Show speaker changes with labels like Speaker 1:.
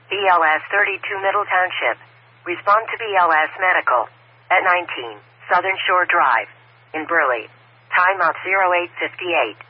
Speaker 1: BLS 32 Middle Township. Respond to BLS Medical at 19 Southern Shore Drive in Burley. Time of 0858.